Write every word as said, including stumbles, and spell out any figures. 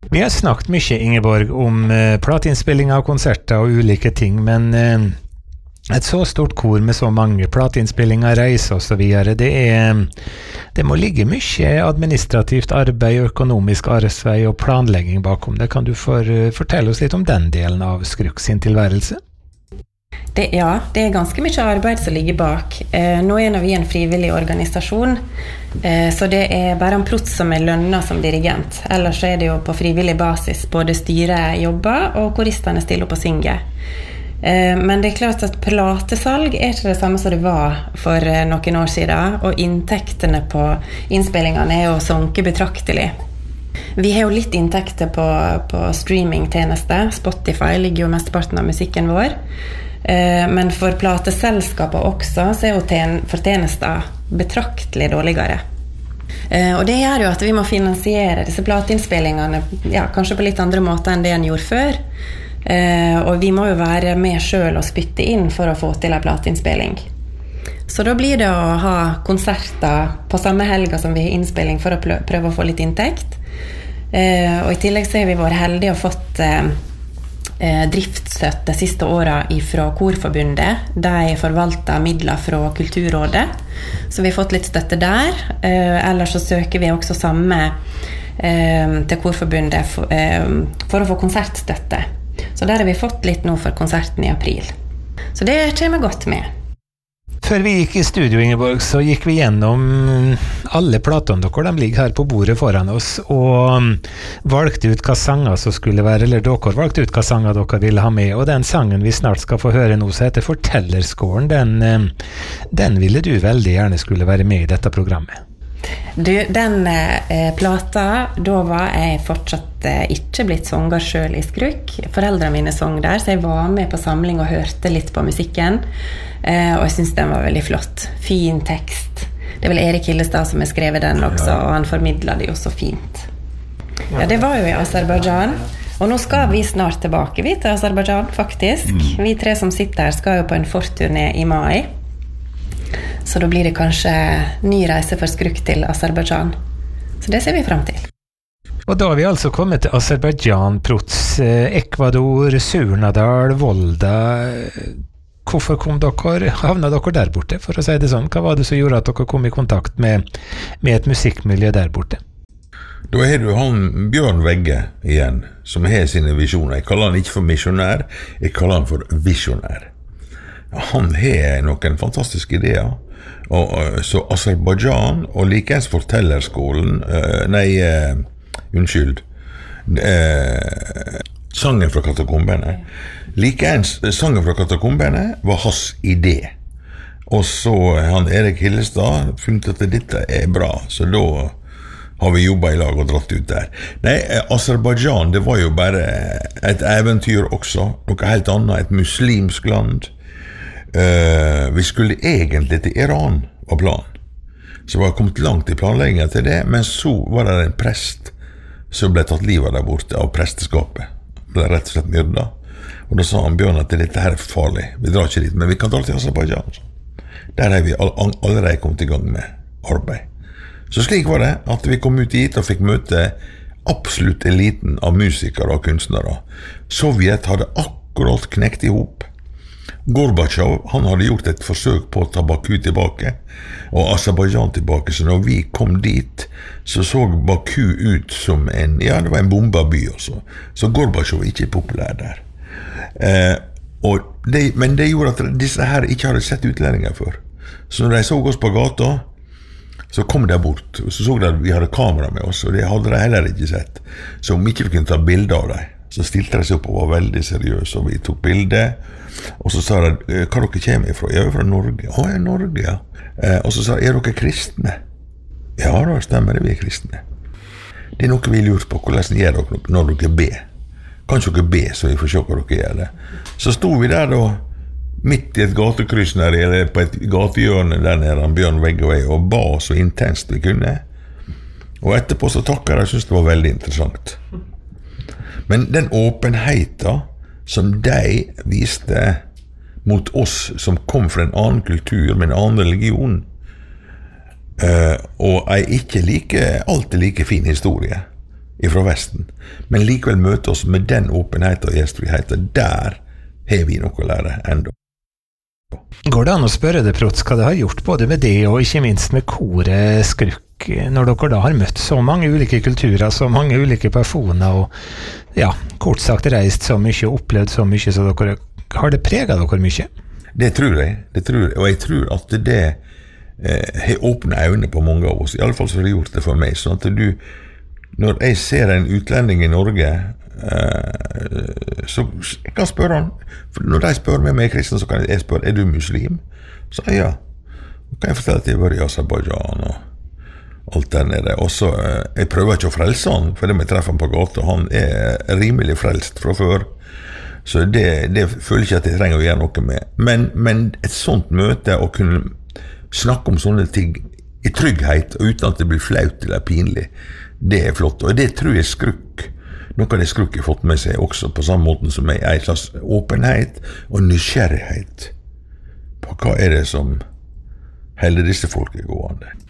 Vi har snakket mye, Ingeborg, om uh, plateinnspillinger og konserter og ulike ting, men uh, et så stort kor med så mange plateinnspillinger, reiser og så videre, det er, det må ligge mye administrativt arbeid, økonomisk arbeidsvei og planlegging bakom det. Kan du for, uh, fortelle oss litt om den delen av Skruk sin tilværelse? Det, ja, det er ganske mye arbeid som ligger bak. Eh, nå er vi en frivillig organisasjon, eh, så det er bare en prots som er lønnet som dirigent. Ellers er det jo på frivillig basis. Både styret jobber, og koristene stiller opp og synger. Eh, men det er klart at platesalg er ikke det samme som det var for eh, noen år siden, og inntektene på innspillingene er jo sunket betraktelig. Vi har jo litt inntekter på, på streamingtjenester. Spotify ligger jo mesteparten av musikken vår. Men for plateselskapet også så er jo ten, fortjenester betraktelig dårligere. Og det gjør jo at vi må finansiere disse plateinnspillingene ja, kanskje på litt andre måter enn det en gjorde før. Og vi må jo være med selv og spytte inn for å få til en plateinnspilling. Så da blir det å ha konserter på samme helga som vi har innspilling for å prøve å få litt inntekt. Og i tillegg så har vi vært heldige og fått Eh, driftsstøtte siste året fra Korforbundet. De forvalter midler fra Kulturrådet, så vi har fått litt støtte der. Eh, ellers så søker vi også samme eh, til Korforbundet for, eh, for å få konsertstøtte. Så der har vi fått litt nå for konserten i april. Så det kommer godt med. Før vi gikk i studio, Ingeborg, så gikk vi gjennom alle platene dere, de ligger her på bordet foran oss, og valgte ut hva sanger som skulle være, eller dere valgte ut hva sanger dere ville ha med, og den sangen vi snart skal få høre nå, så heter Fortellerskåren, den, den ville du veldig gjerne skulle være med i dette programmet. Du, den eh, plata, da var jeg fortsatt eh, ikke blitt sanger selv i Skruk. Foreldrene mine sang der, så jeg var med på samling og hørte litt på musikken. Eh, og jeg synes den var veldig flott. Fin tekst. Det er vel Erik Hillestad som har skrevet den også, og han formidlet det jo så fint. Ja, det var jo i Aserbajdsjan. Og nå skal vi snart tilbake vi til Aserbajdsjan, faktisk. Vi tre som sitter her skal jo på en forturné i mai. Så da blir det kanskje ny reise for Skruk til Aserbajdsjan. Så det ser vi frem til. Og da har vi altså kommet til Aserbajdsjan, Prots, Ekvador, Surnadal, Volda. Hvorfor kom dere, havna dere der borte, for å si det sånn? Hva var det som gjorde at dere kom i kontakt med, med et musikkmiljø der borte? Da har du han Bjørn Vegge igjen, som har sine visjoner. Jeg kaller han ikke for misjonær, jeg kaller han for visjonær. Han har noen fantastiske ideer, og, og, så Aserbajdsjan og likens Fortellerskolen, uh, nei, uh, unnskyld, uh, sangen fra katakombene, likens sangen fra katakombene var hans idé, og så han Erik Hillestad funnet at dette er bra, så da har vi jobbet i lag og dratt ut der. Nei, Aserbajdsjan, det var jo bare et eventyr også, noe helt annet, et muslimsk land. Uh, vi skulle egentlig til Iran, var planen. Så vi har kommet langt i planleggingen til det, men så var det en prest som ble tatt livet der borte av presteskapet. Ble rett og slett myrdet. Og da sa han Bjørn at dette her er farlig. Vi drar ikke dit, men vi kan dra til Aserbajdsjan. Der har vi all, allerede kommet i gang med arbeid. Så slik var det at vi kom ut hit og fikk møte absolutt eliten av musikere og kunstnere. Sovjet hadde akkurat knekt i hop. Gorbatsjov, han hadde gjort et forsøk på å ta Baku tilbake, og Aserbajdsjan tilbake, så når vi kom dit, så så Baku ut som en, ja, det var en bombet by også, så Gorbatsjov ikke er populær der. Eh, og det, men det gjorde at disse her ikke hadde sett utlendinger før. Så når de så oss på gata, så kom de bort, og så så de at vi hadde kamera med oss, og det hadde de heller ikke sett. Så om ikke vi kunne ta bilder av dem, så stilte de seg opp og var veldig seriøse, og vi tok bilder, og så sa de, hva dere kommer ifra? Jeg er fra Norge. Å, jeg er Norge, ja. Eh, og så sa de, er dere kristne? Ja, da stemmer det, vi er kristne. Det er noe vi lurer på, hvordan gjør dere når dere ber? Kan ikke dere be, så vi får se hva dere gjør det. Så stod vi der da, midt i et gatekryss der, eller på et gatehjørne der nede, Bjørn Vegge og jeg, og ba så intenst vi kunne. Og etterpå så takket jeg, jeg synes det var veldig interessant. Men den åpenheten som de viste mot oss som kom fra en annen kultur, med en annen religion, uh, og en ikke like, alltid like fin historie, fra Vesten, men likevel møte oss med den åpenheten og gjestfriheten. Der har vi noe å lære enda. Går det an å spørre det, Protz, hva det har gjort både med det og ikke minst med koret Skrukk, når dere da har møtt så mange ulike kulturer, så mange ulike personer, og ja, kort sagt reist så mye og opplevd så mye, så dere, har det preget dere mye? Det tror jeg, det tror jeg, og jeg tror at det eh, har åpnet øynene på mange av oss, i alle fall så har det gjort det for meg, sånn at du, når jeg ser en utlending i Norge, eh, så jeg kan spørre han, for når de spør meg om jeg er kristen, så kan jeg spørre, er du muslim? Så ja, så kan jeg fortelle at jeg var i Aserbajdsjan og alt der nede, og så, eh, jeg prøver ikke å frelse han, for det med treffer han på gata, han er rimelig frelst fra før, så det, det føler jeg ikke at jeg trenger å gjøre noe med. Men, men et sånt møte, å kunne snakke om sånne ting i trygghet, og uten at det blir flaut eller pinlig, det er flott. Og det tror jeg Skrukk, noe av det Skrukk har fått med seg også, på samme måten som jeg, en slags åpenhet og nysgjerrighet på hva er det som holder disse folket gående.